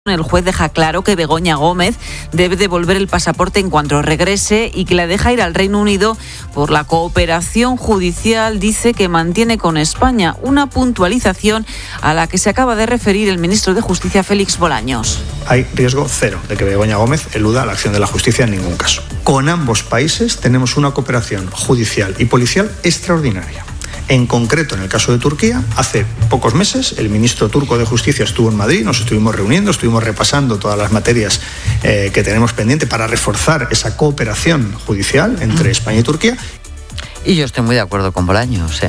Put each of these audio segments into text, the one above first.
El juez deja claro que Begoña Gómez debe devolver el pasaporte en cuanto regrese y que la deja ir al Reino Unido por la cooperación judicial, dice, que mantiene con España, una puntualización a la que se acaba de referir el ministro de Justicia, Félix Bolaños. Hay riesgo cero de que Begoña Gómez eluda la acción de la justicia en ningún caso. Con ambos países tenemos una cooperación judicial y policial extraordinaria. En concreto, en el caso de Turquía, hace pocos meses el ministro turco de Justicia estuvo en Madrid, nos estuvimos reuniendo, estuvimos repasando todas las materias que tenemos pendiente para reforzar esa cooperación judicial entre España y Turquía. Y yo estoy muy de acuerdo con Bolaños,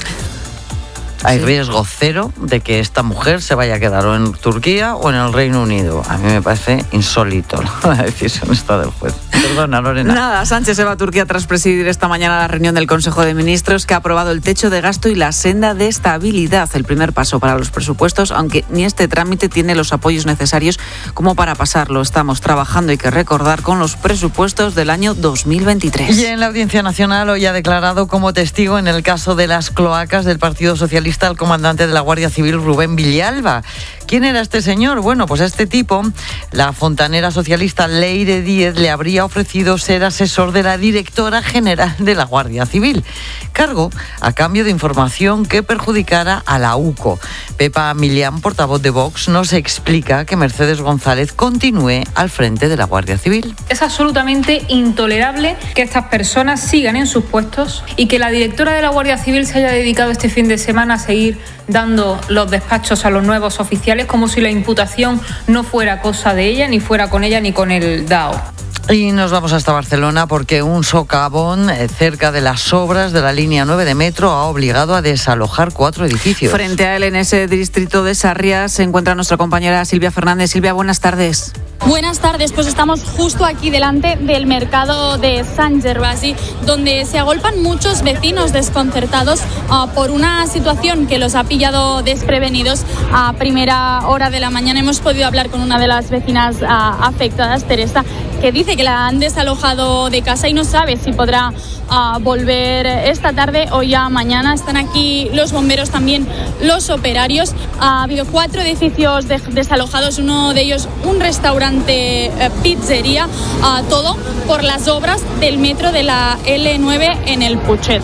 Hay riesgo cero de que esta mujer se vaya a quedar o en Turquía o en el Reino Unido. A mí me parece insólito la decisión esta del juez. Perdona, Lorena. Nada, Sánchez se va a Turquía tras presidir esta mañana la reunión del Consejo de Ministros que ha aprobado el techo de gasto y la senda de estabilidad, el primer paso para los presupuestos, aunque ni este trámite tiene los apoyos necesarios como para pasarlo. Estamos trabajando, hay que recordar, con los presupuestos del año 2023. Y en la Audiencia Nacional hoy ha declarado como testigo en el caso de las cloacas del Partido Socialista al comandante de la Guardia Civil, Rubén Villalba. ¿Quién era este señor? Bueno, pues a este tipo, la fontanera socialista Leire Díez le habría ofrecido ser asesor de la directora general de la Guardia Civil, cargo a cambio de información que perjudicara a la UCO. Pepa Millán, portavoz de Vox, nos explica que Mercedes González continúe al frente de la Guardia Civil. Es absolutamente intolerable que estas personas sigan en sus puestos y que la directora de la Guardia Civil se haya dedicado este fin de semana a seguir dando los despachos a los nuevos oficiales como si la imputación no fuera cosa de ella, ni fuera con ella ni con el DAO. Y nos vamos hasta Barcelona porque un socavón cerca de las obras de la línea 9 de metro ha obligado a desalojar 4 edificios. Frente a él, en ese distrito de Sarriá, se encuentra nuestra compañera Silvia Fernández. Silvia, buenas tardes. Buenas tardes, pues estamos justo aquí delante del mercado de Sant Gervasi, donde se agolpan muchos vecinos desconcertados por una situación que los ha pillado desprevenidos a primera hora de la mañana. Hemos podido hablar con una de las vecinas afectadas, Teresa, que dice que la han desalojado de casa y no sabe si podrá volver esta tarde o ya mañana. Están aquí los bomberos, también los operarios. Ha habido 4 edificios desalojados, uno de ellos un restaurante pizzería, todo por las obras del metro de la L9 en el Putxet.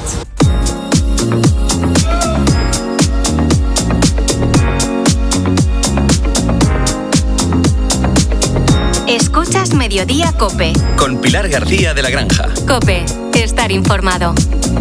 Escuchas Mediodía COPE. Con Pilar García de la Granja. COPE, estar informado.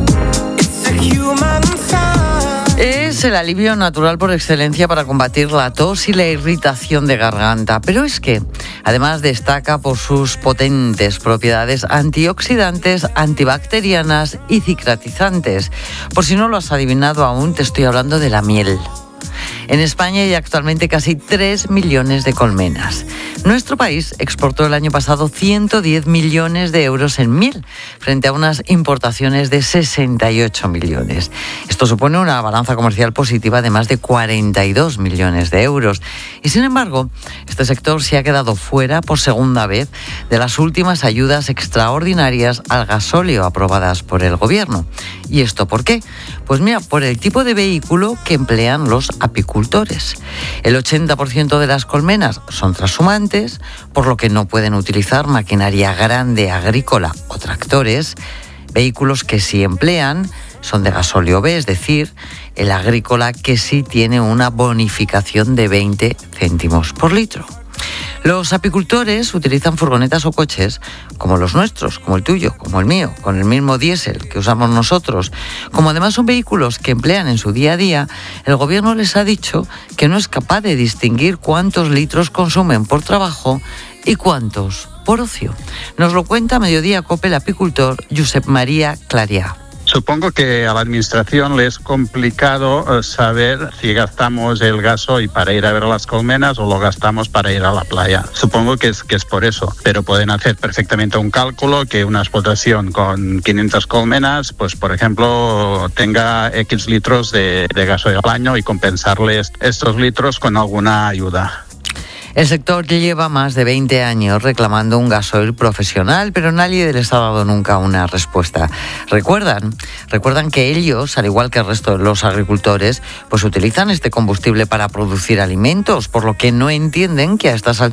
Es el alivio natural por excelencia para combatir la tos y la irritación de garganta. Pero es que, además, destaca por sus potentes propiedades antioxidantes, antibacterianas y cicatrizantes. Por si no lo has adivinado aún, te estoy hablando de la miel. En España hay actualmente casi 3 millones de colmenas. Nuestro país exportó el año pasado 110 millones de euros en miel, frente a unas importaciones de 68 millones. Esto supone una balanza comercial positiva de más de 42 millones de euros. Y sin embargo, este sector se ha quedado fuera por segunda vez de las últimas ayudas extraordinarias al gasóleo aprobadas por el gobierno. ¿Y esto por qué? Pues mira, por el tipo de vehículo que emplean los apicultores. El 80% de las colmenas son trashumantes, por lo que no pueden utilizar maquinaria grande agrícola o tractores. Vehículos que sí emplean son de gasóleo B, es decir, el agrícola que sí tiene una bonificación de 20 céntimos por litro. Los apicultores utilizan furgonetas o coches como los nuestros, como el tuyo, como el mío, con el mismo diésel que usamos nosotros. Como además son vehículos que emplean en su día a día, el gobierno les ha dicho que no es capaz de distinguir cuántos litros consumen por trabajo y cuántos por ocio. Nos lo cuenta a Mediodía COPE el apicultor Josep María Clarià. Supongo que a la administración le es complicado saber si gastamos el gasoil para ir a ver las colmenas o lo gastamos para ir a la playa. Supongo que es por eso, pero pueden hacer perfectamente un cálculo que una explotación con 500 colmenas, pues por ejemplo, tenga X litros de gasoil al año y compensarles estos litros con alguna ayuda. El sector lleva más de 20 años reclamando un gasoil profesional, pero nadie les ha dado nunca una respuesta. Recuerdan que ellos, al igual que el resto de los agricultores, pues utilizan este combustible para producir alimentos, por lo que no entienden que a estas alturas